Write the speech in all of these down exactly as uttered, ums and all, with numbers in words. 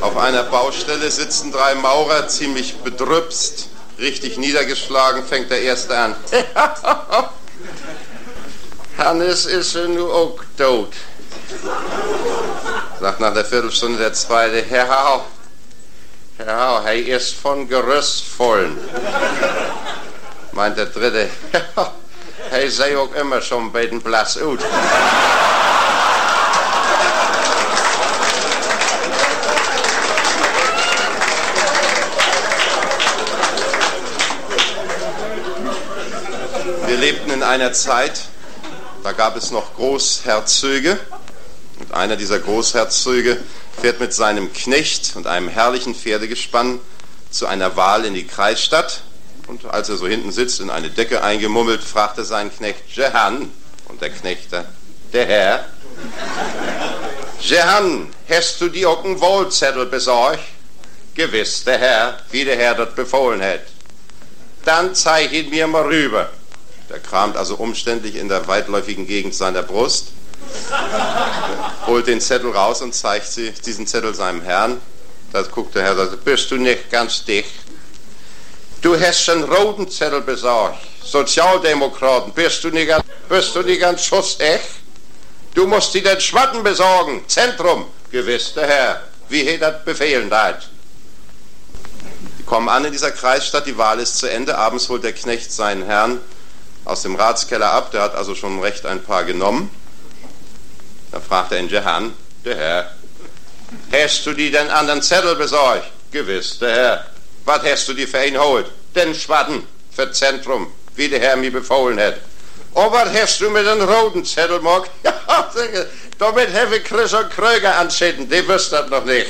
Auf einer Baustelle sitzen drei Maurer, ziemlich bedrüpst, richtig niedergeschlagen, fängt der Erste an. Hannes ist ja nu auch tot. Sagt nach der Viertelstunde der Zweite, Herr Hau, Herr Hau, er ist von Gerüst vollen. Meint der Dritte, er sei auch immer schon bei den Blass ut. Wir lebten in einer Zeit, da gab es noch Großherzöge. Und einer dieser Großherzöge fährt mit seinem Knecht und einem herrlichen Pferdegespann zu einer Wahl in die Kreisstadt. Und als er so hinten sitzt, in eine Decke eingemummelt, fragt er seinen Knecht, Jehan, und der Knecht, der Herr, Jehan, hast du die auch einen Wohlzettel besorgt? Gewiss, der Herr, wie der Herr das befohlen hat. Dann zeig ihn mir mal rüber. Der kramt also umständlich in der weitläufigen Gegend seiner Brust, holt den Zettel raus und zeigt sie, diesen Zettel seinem Herrn. Da guckt der Herr und sagt, bist du nicht ganz dicht? Du hast schon roten Zettel besorgt. Sozialdemokraten, bist du nicht, bist du nicht ganz schussecht? Du musst dir den Schwatten besorgen. Zentrum. Gewiss, der Herr. Wie hätt das befehlen dat? Die kommen an in dieser Kreisstadt, die Wahl ist zu Ende. Abends holt der Knecht seinen Herrn aus dem Ratskeller ab. Der hat also schon recht ein paar genommen. Dann fragt er ihn, Jehan, der Herr, hast du die den anderen Zettel besorgt? Gewiss, der Herr. Was hast du die für ihn holt? Den Schwatten für Zentrum, wie der Herr mir befohlen hat. Und was hast du mit den roten Zettel, Mock? Ja, damit habe ich Chris und Kröger anschieden, die wüsst das noch nicht.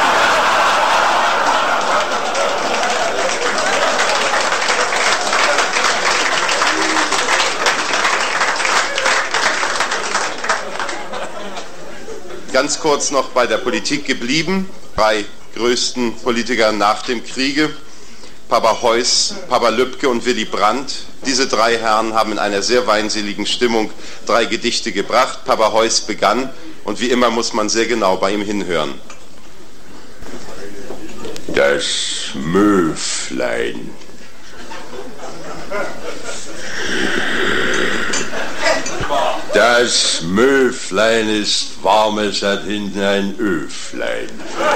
Ganz kurz noch bei der Politik geblieben. Drei größten Politiker nach dem Kriege, Papa Heuss, Papa Lübcke und Willy Brandt. Diese drei Herren haben in einer sehr weinseligen Stimmung drei Gedichte gebracht. Papa Heuss begann und wie immer muss man sehr genau bei ihm hinhören. Das Möflein. Das Möflein ist warm, es hat hinten ein Öflein.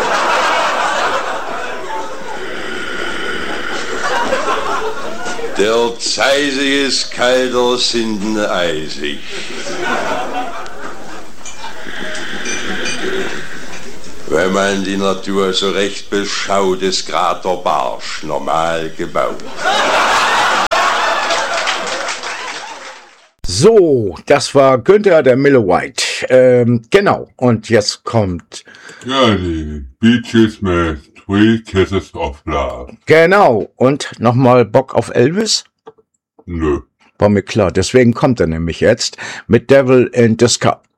Der Zeisig ist kalt, aus hinten eisig. Wenn man die Natur so recht beschaut, ist grad der Barsch normal gebaut. So, das war Günther, der Miller-White. Ähm, genau, und jetzt kommt... Ja, die Beaches mit Three Kisses of Love. Genau, und nochmal Bock auf Elvis? Nö. War mir klar, deswegen kommt er nämlich jetzt mit Devil in Disguise.